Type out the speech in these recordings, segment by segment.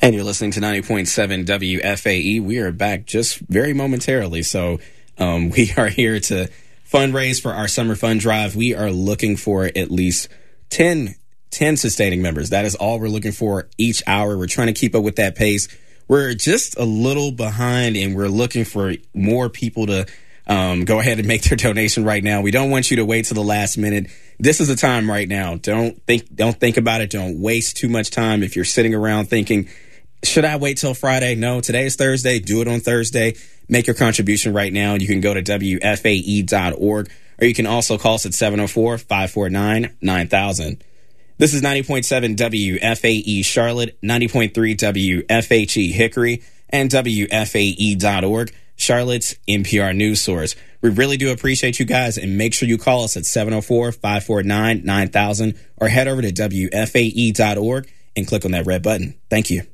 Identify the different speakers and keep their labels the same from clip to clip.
Speaker 1: And you're listening to 90.7 WFAE. We are back just very momentarily. So we are here to fundraise for our summer fund drive. We are looking for at least 10 sustaining members. That is all we're looking for each hour. We're trying to keep up with that pace. We're just a little behind, and we're looking for more people to go ahead and make their donation right now. We don't want you to wait till the last minute. This is the time right now. Don't think about it. Don't waste too much time. If you're sitting around thinking, should I wait till Friday? No, today is Thursday. Do it on Thursday. Make your contribution right now. You can go to WFAE.org, or you can also call us at 704-549-9000. This is 90.7 WFAE Charlotte, 90.3 WFHE Hickory, and WFAE.org, Charlotte's NPR news source. We really do appreciate you guys, and make sure you call us at 704-549-9000 or head over to WFAE.org and click on that red button. Thank you.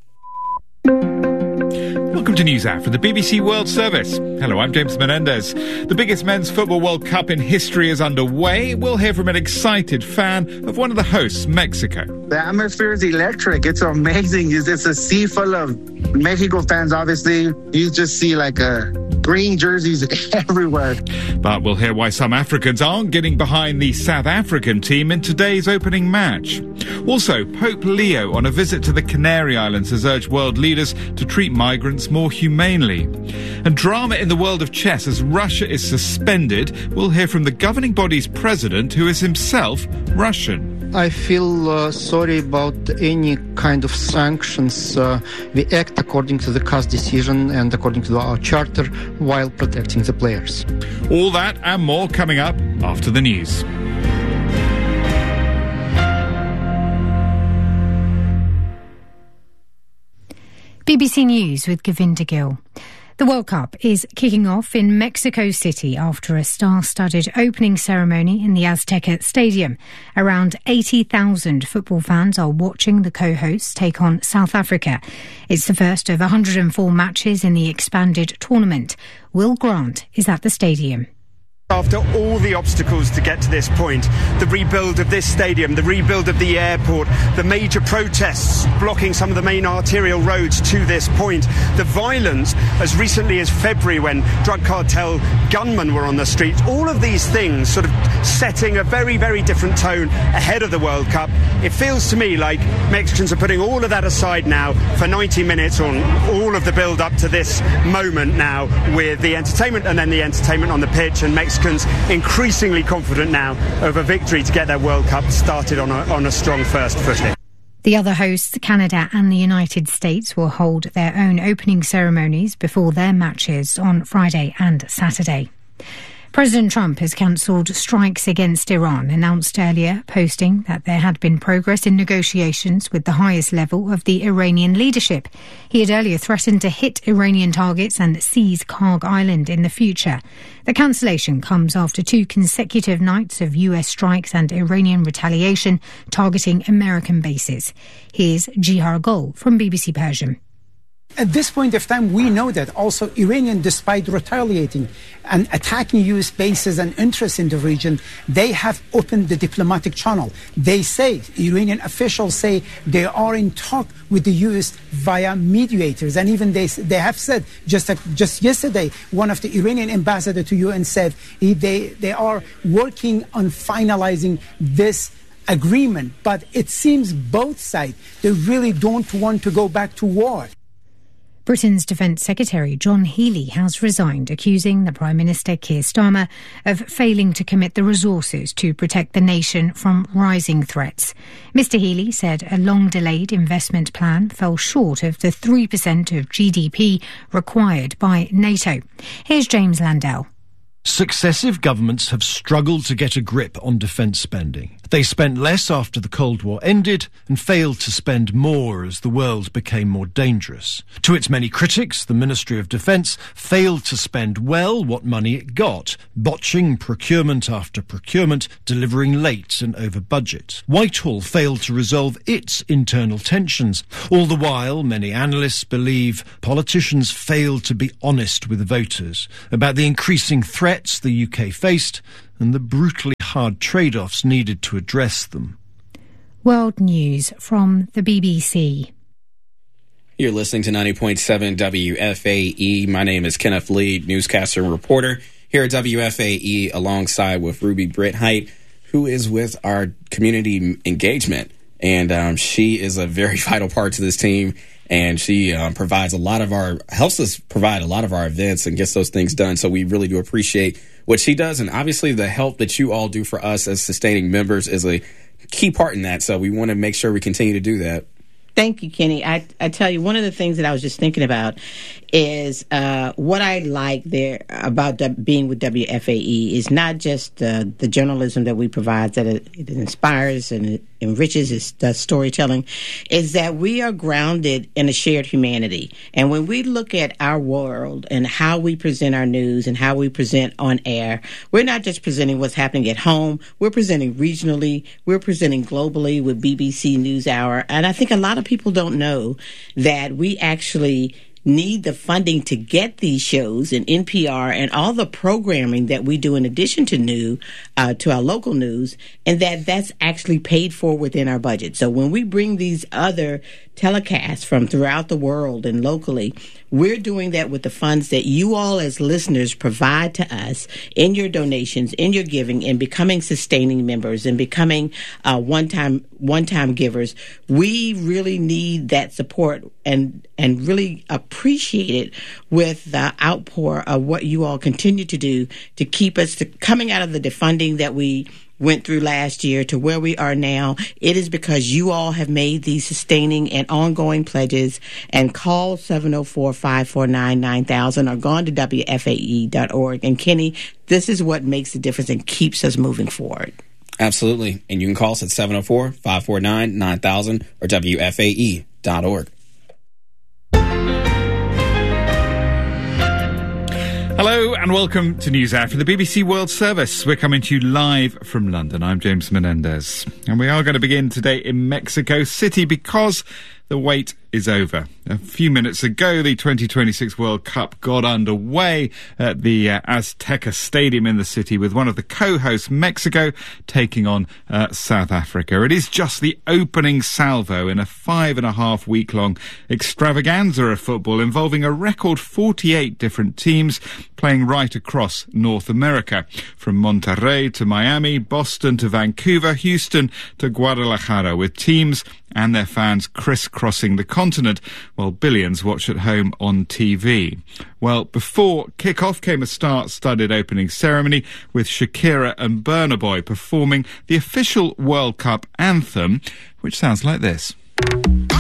Speaker 2: Welcome to NewsHour from the BBC World Service. Hello, I'm James Menendez. The biggest men's football World Cup in history is underway. We'll hear from an excited fan of one of the hosts, Mexico.
Speaker 3: The atmosphere is electric. It's amazing. It's a sea full of Mexico fans, obviously. You just see green jerseys everywhere.
Speaker 2: But we'll hear why some Africans aren't getting behind the South African team in today's opening match. Also, Pope Leo on a visit to the Canary Islands has urged world leaders to treat migrants more humanely. And drama in the world of chess as Russia is suspended. We'll hear from the governing body's president, who is himself Russian.
Speaker 4: I feel sorry about any kind of sanctions. We act according to the CAS decision and according to our charter while protecting the players.
Speaker 2: All that and more coming up after the news.
Speaker 5: BBC News with Govinda Gill. The World Cup is kicking off in Mexico City after a star-studded opening ceremony in the Azteca Stadium. Around 80,000 football fans are watching the co-hosts take on South Africa. It's the first of 104 matches in the expanded tournament. Will Grant is at the stadium.
Speaker 6: After all the obstacles to get to this point, the rebuild of this stadium, the rebuild of the airport, the major protests blocking some of the main arterial roads to this point, the violence as recently as February when drug cartel gunmen were on the streets, all of these things sort of setting a very, very different tone ahead of the World Cup. It feels to me like Mexicans are putting all of that aside now for 90 minutes on all of the build up to this moment now, with the entertainment and then the entertainment on the pitch, and Mexicans increasingly confident now of a victory to get their World Cup started on a strong first footing.
Speaker 5: The other hosts, Canada and the United States, will hold their own opening ceremonies before their matches on Friday and Saturday. President Trump has cancelled strikes against Iran, announced earlier, posting that there had been progress in negotiations with the highest level of the Iranian leadership. He had earlier threatened to hit Iranian targets and seize Karg Island in the future. The cancellation comes after 2 consecutive nights of US strikes and Iranian retaliation targeting American bases. Here's Jihar Gul from BBC Persian.
Speaker 7: At this point of time, we know that also Iranian, despite retaliating and attacking U.S. bases and interests in the region, they have opened the diplomatic channel. They say, Iranian officials say, they are in talk with the U.S. via mediators. And even they have said, just yesterday, one of the Iranian ambassador to UN said they are working on finalizing this agreement. But it seems both sides, they really don't want to go back to war.
Speaker 5: Britain's Defence Secretary John Healey has resigned, accusing the Prime Minister Keir Starmer of failing to commit the resources to protect the nation from rising threats. Mr Healey said a long-delayed investment plan fell short of the 3% of GDP required by NATO. Here's James Landell.
Speaker 8: Successive governments have struggled to get a grip on defence spending. They spent less after the Cold War ended and failed to spend more as the world became more dangerous. To its many critics, the Ministry of Defence failed to spend well what money it got, botching procurement after procurement, delivering late and over budget. Whitehall failed to resolve its internal tensions. All the while, many analysts believe politicians failed to be honest with voters about the increasing threats the UK faced and the brutally hard trade-offs needed to address them.
Speaker 5: World News from the BBC.
Speaker 1: You're listening to 90.7 WFAE. My name is Kenneth Lee, newscaster and reporter here at WFAE, alongside with Ruby Britt Height, who is with our community engagement. And she is a very vital part to this team. And she helps us provide a lot of our events and gets those things done. So we really do appreciate what she does. And obviously the help that you all do for us as sustaining members is a key part in that. So we want to make sure we continue to do that.
Speaker 9: Thank you, Kenny. I tell you, one of the things that I was just thinking about is what I like there about being with WFAE is not just the journalism that we provide, that it inspires and it enriches the storytelling, is that we are grounded in a shared humanity. And when we look at our world and how we present our news and how we present on air, we're not just presenting what's happening at home. We're presenting regionally. We're presenting globally with BBC NewsHour. And I think a lot of people don't know that we actually need the funding to get these shows and NPR and all the programming that we do in addition to to our local news, and that's actually paid for within our budget. So when we bring these other telecasts from throughout the world and locally, we're doing that with the funds that you all as listeners provide to us in your donations, in your giving, and becoming sustaining members and becoming one-time givers. We really need that support and really appreciate it with the outpour of what you all continue to do to keep us coming out of the defunding that we went through last year to where we are now. It is because you all have made these sustaining and ongoing pledges, and call 704-549-9000 or gone to WFAE.org. And Kenny, this is what makes the difference and keeps us moving forward.
Speaker 1: Absolutely. And you can call us at 704-549-9000 or WFAE.org.
Speaker 2: Hello and welcome to News Hour for the BBC World Service. We're coming to you live from London. I'm James Menendez. And we are going to begin today in Mexico City because the wait is over. A few minutes ago, the 2026 World Cup got underway at the Azteca Stadium in the city, with one of the co-hosts, Mexico, taking on South Africa. It is just the opening salvo in a 5.5-week-long extravaganza of football involving a record 48 different teams playing right across North America, from Monterrey to Miami, Boston to Vancouver, Houston to Guadalajara, with teams and their fans crisscrossing the continent while billions watch at home on TV. Well, before kick-off came a star-studded opening ceremony with Shakira and Burna Boy performing the official World Cup anthem, which sounds like this.